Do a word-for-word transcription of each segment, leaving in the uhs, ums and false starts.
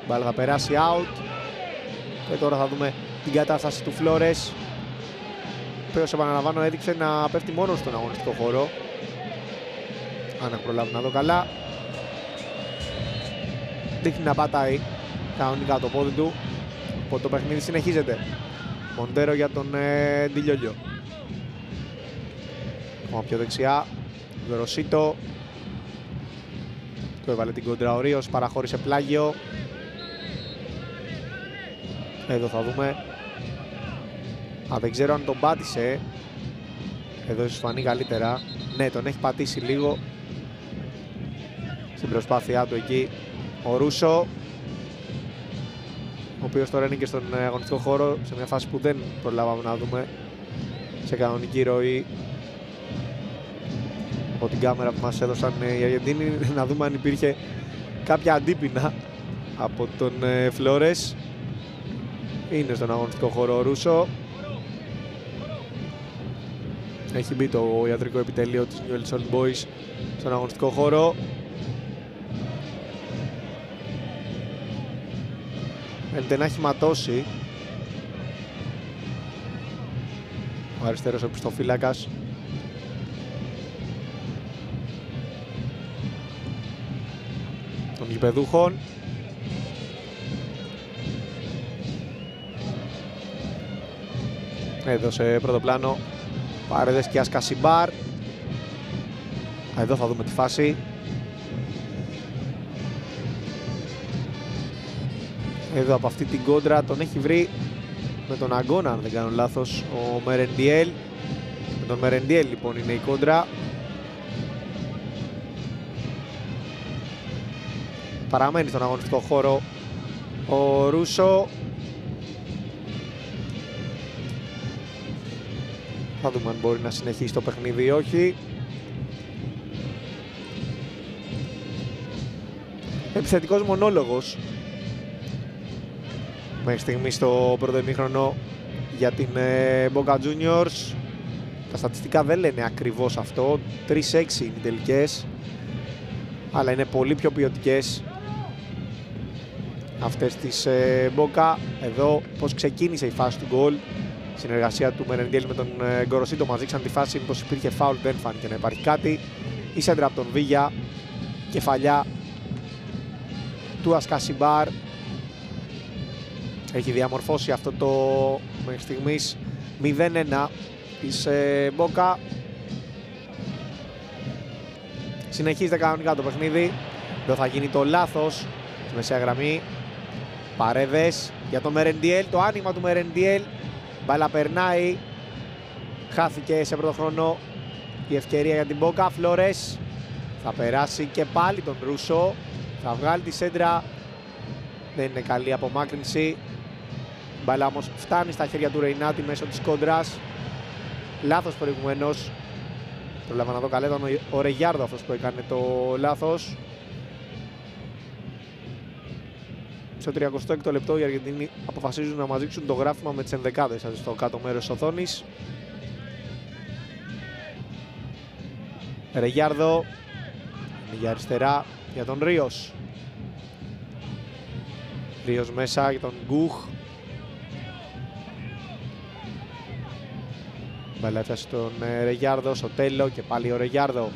Μπάλα θα περάσει out. Και τώρα θα δούμε την κατάσταση του Φλόρες, ο οποίος, επαναλαμβάνω, έδειξε να πέφτει μόνο στον αγωνιστικό χώρο. Αν προλάβει να δω καλά. Δείχνει να πατάει κανονικά το πόδι του. Οπότε το παιχνίδι συνεχίζεται. Μοντέρο για τον ε, Ντιλιόλιο. Ακόμα πιο δεξιά. Γροσίτο. Το έβαλε την κόντρα ο Ρίος, παραχώρησε πλάγιο. Εδώ θα δούμε. Α, δεν ξέρω αν τον πάτησε. Εδώ ίσως φανεί καλύτερα. Ναι, τον έχει πατήσει λίγο στην προσπάθειά του εκεί ο Ρούσο, ο οποίος τώρα είναι και στον αγωνιστικό χώρο, σε μια φάση που δεν προλάβαμε να δούμε σε κανονική ροή από την κάμερα που μας έδωσαν οι Αργεντίνοι, να δούμε αν υπήρχε κάποια αντίπεινα από τον Φλόρες. Είναι στον αγωνιστικό χώρο ο Ρούσο. Έχει μπει το ιατρικό επιτελείο της Newell's Old Boys στον αγωνιστικό χώρο. Φαίνεται να έχει ματώσει ο αριστερός οπισθοφύλακας. Των γηπεδούχων. Εδώ σε πρώτο πλάνο Παρέδες και Ασκασιμπάρ. Εδώ θα δούμε τη φάση. Εδώ από αυτή την κόντρα τον έχει βρει με τον αγώνα, αν δεν κάνω λάθος, ο Μερεντιέλ. Με τον Μερεντιέλ λοιπόν είναι η κόντρα. Παραμένει στον αγωνιστικό χώρο ο Ρούσο. Θα δούμε αν μπορεί να συνεχίσει το παιχνίδι ή όχι. Επιθετικός μονόλογος μέχρι στιγμή στο πρώτο ημίχρονο για την ε, Boca Juniors. Τα στατιστικά δεν λένε ακριβώς αυτό. τρεις έξι είναι οι τελικές, αλλά είναι πολύ πιο ποιοτικές αυτές της ε, Boca. Εδώ πως ξεκίνησε η φάση του γκολ. Συνεργασία του Μερεντιέλ με τον ε, Γκοροσίτο μας δείξαν τη φάση, πως υπήρχε φάουλ, δεν φάνηκε να υπάρχει κάτι. Η σέντρα από τον Βίγια, κεφαλιά του Ασκασιμπάρ. Έχει διαμορφώσει αυτό το μέχρι στιγμής μηδέν ένα της ε, Boca. Συνεχίζεται κανονικά το παιχνίδι. Εδώ θα γίνει το λάθος στη μεσαία γραμμή. Παρέδες για τον Μερεντιέλ, το άνοιγμα του Μερεντιέλ. Μπάλα περνάει. Χάθηκε σε πρώτο χρόνο η ευκαιρία για την Boca. Φλόρες θα περάσει και πάλι τον Ρούσο. Θα βγάλει τη σέντρα. Δεν είναι καλή απομάκρυνση. Μπάλα όμως φτάνει στα χέρια του Ρεϊνάτη μέσω της κόντρας. Λάθος προηγουμένως. Προλάβα να δω καλά, ήταν ο Ρεγιάρδο αυτός που έκανε το λάθος. Στο τριακοστό έκτο λεπτό οι Αργεντίνοι αποφασίζουν να μας δείξουν το γράφημα με τις ενδεκάδες στο κάτω μέρος της οθόνης. Ρεγιάρδο είναι για αριστερά για τον Ρίος. Ρίος μέσα για τον Γκουχ. Μπάλα έφτασε στον Ρεγιάρδο, στο τέλο και πάλι ο Ρεγιάρδο.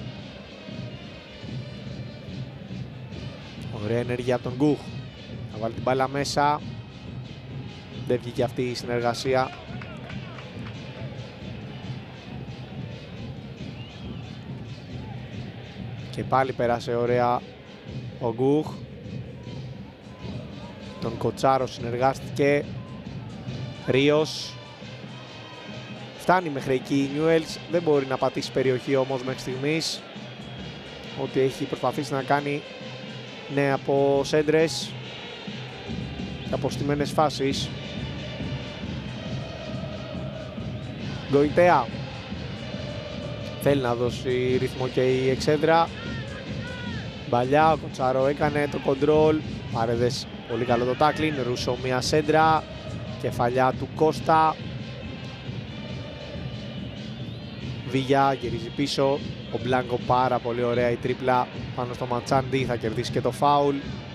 Ωραία ενέργεια από τον Γκουχ. Θα βάλει την μπάλα μέσα. Δεν βγήκε αυτή η συνεργασία. Και πάλι πέρασε ωραία ο Γκουχ. Τον Κοτσάρο συνεργάστηκε. Ρίος. Φτάνει μέχρι εκεί η Newell's. Δεν μπορεί να πατήσει περιοχή όμως μέχρι στιγμής. Ό,τι έχει προσπαθήσει να κάνει είναι από σέντρες και από στημένες φάσεις. Γκοϊτέα θέλει να δώσει ρυθμό και η εξέδρα. Μπαλιά, ο Κοτσάρο έκανε το κοντρόλ. Παρέδες, πολύ καλό το τάκλιν. Ρούσο μια σέντρα. Κεφαλιά του Κώστα. Βίγια γυρίζει πίσω. Ο Μπλάνκο πάρα πολύ ωραία η τρίπλα πάνω στο Ματσάντι. Θα κερδίσει και το φάουλ.